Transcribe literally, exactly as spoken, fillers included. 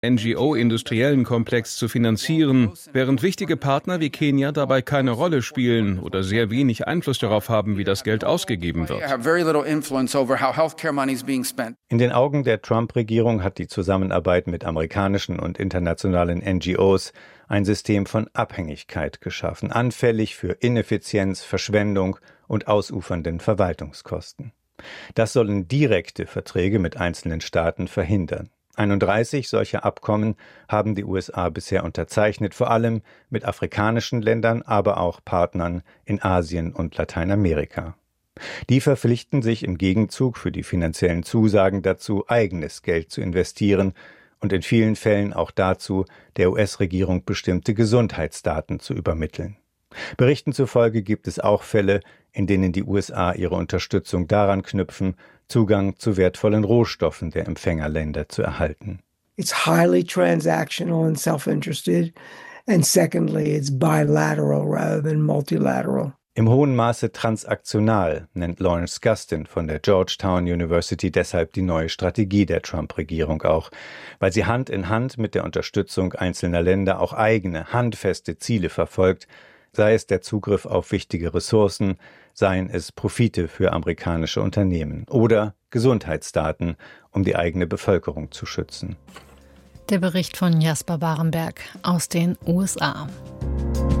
N G O-industriellen Komplex zu finanzieren, während wichtige Partner wie Kenia dabei keine Rolle spielen oder sehr wenig Einfluss darauf haben, wie das Geld ausgegeben wird. In den Augen der Trump-Regierung hat die Zusammenarbeit mit amerikanischen und internationalen N G Os ein System von Abhängigkeit geschaffen, anfällig für Ineffizienz, Verschwendung und ausufernden Verwaltungskosten. Das sollen direkte Verträge mit einzelnen Staaten verhindern. einunddreißig solcher Abkommen haben die U S A bisher unterzeichnet, vor allem mit afrikanischen Ländern, aber auch Partnern in Asien und Lateinamerika. Die verpflichten sich im Gegenzug für die finanziellen Zusagen dazu, eigenes Geld zu investieren und in vielen Fällen auch dazu, der U S-Regierung bestimmte Gesundheitsdaten zu übermitteln. Berichten zufolge gibt es auch Fälle, in denen die U S A ihre Unterstützung daran knüpfen, Zugang zu wertvollen Rohstoffen der Empfängerländer zu erhalten. It's highly transactional and self-interested, and secondly, it's bilateral rather than multilateral. Im hohen Maße transaktional nennt Lawrence Gustin von der Georgetown University deshalb die neue Strategie der Trump-Regierung auch, weil sie Hand in Hand mit der Unterstützung einzelner Länder auch eigene, handfeste Ziele verfolgt, sei es der Zugriff auf wichtige Ressourcen, seien es Profite für amerikanische Unternehmen oder Gesundheitsdaten, um die eigene Bevölkerung zu schützen. Der Bericht von Jasper Barenberg aus den U S A.